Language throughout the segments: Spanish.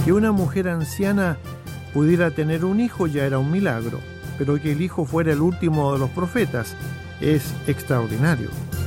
Que una mujer anciana pudiera tener un hijo ya era un milagro, pero que el hijo fuera el último de los profetas es extraordinario.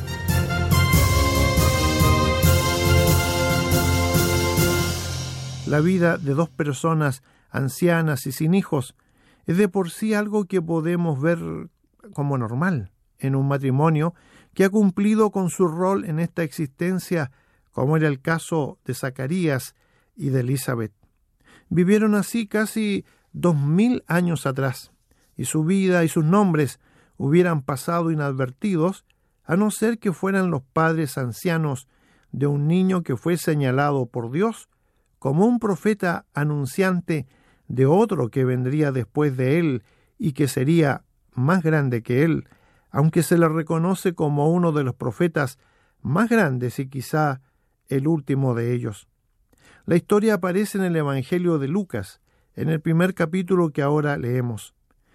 La vida de dos personas ancianas y sin hijos es de por sí algo que podemos ver como normal en un matrimonio que ha cumplido con su rol en esta existencia, como era el caso de Zacarías y de Elizabeth. Vivieron así casi 2000 años atrás, y su vida y sus nombres hubieran pasado inadvertidos, a no ser que fueran los padres ancianos de un niño que fue señalado por Dios como un profeta anunciante de otro que vendría después de él y que sería más grande que él, aunque se le reconoce como uno de los profetas más grandes y quizá el último de ellos. La historia aparece en el Evangelio de Lucas, en el primer capítulo que ahora leemos.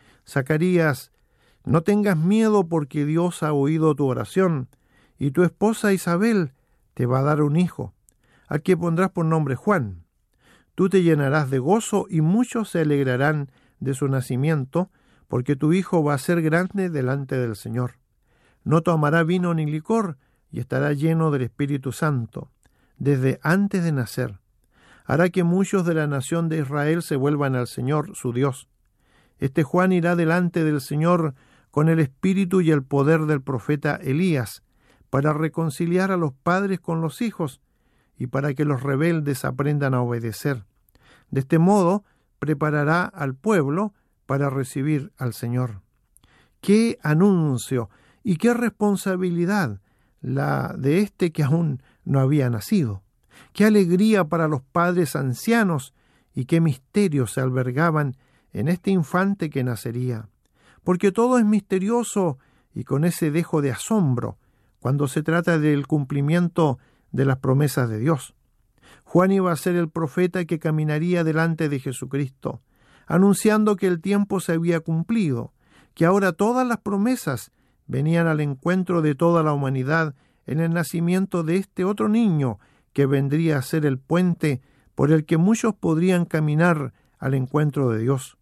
Zacarías, no tengas miedo porque Dios ha oído tu oración, y tu esposa Isabel te va a dar un hijo, al que pondrás por nombre Juan. Tú te llenarás de gozo y muchos se alegrarán de su nacimiento, porque tu hijo va a ser grande delante del Señor. No tomará vino ni licor, y estará lleno del Espíritu Santo, desde antes de nacer. Hará que muchos de la nación de Israel se vuelvan al Señor, su Dios. Este Juan irá delante del Señor con el espíritu y el poder del profeta Elías, para reconciliar a los padres con los hijos y para que los rebeldes aprendan a obedecer. De este modo, preparará al pueblo para recibir al Señor. ¡Qué anuncio y qué responsabilidad la de este que aún no había nacido! ¡Qué alegría para los padres ancianos y qué misterios se albergaban en este infante que nacería! Porque todo es misterioso y con ese dejo de asombro cuando se trata del cumplimiento de las promesas de Dios. Juan iba a ser el profeta que caminaría delante de Jesucristo, anunciando que el tiempo se había cumplido, que ahora todas las promesas venían al encuentro de toda la humanidad en el nacimiento de este otro niño que vendría a ser el puente por el que muchos podrían caminar al encuentro de Dios.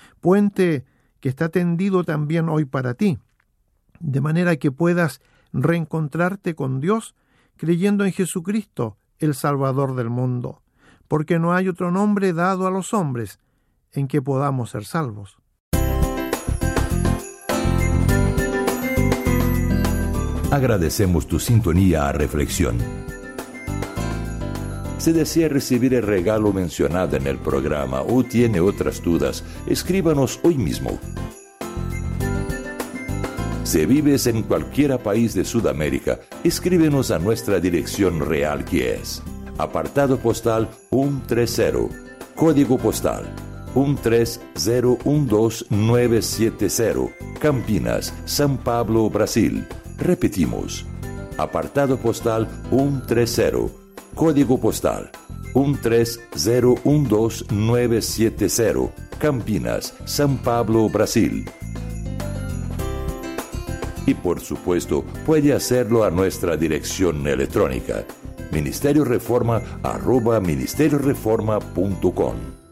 Puente que está tendido también hoy para ti, de manera que puedas reencontrarte con Dios creyendo en Jesucristo, el Salvador del mundo, porque no hay otro nombre dado a los hombres en que podamos ser salvos. Agradecemos tu sintonía a Reflexión. Si desea recibir el regalo mencionado en el programa o tiene otras dudas, escríbanos hoy mismo. Si vives en cualquier país de Sudamérica, escríbenos a nuestra dirección real que es apartado postal 130, código postal 13012970, Campinas, São Paulo, Brasil. Repetimos, apartado postal 130, código postal 13012970, Campinas, São Paulo, Brasil. Y por supuesto, puede hacerlo a nuestra dirección electrónica, ministerioreforma@ministerioreforma.com.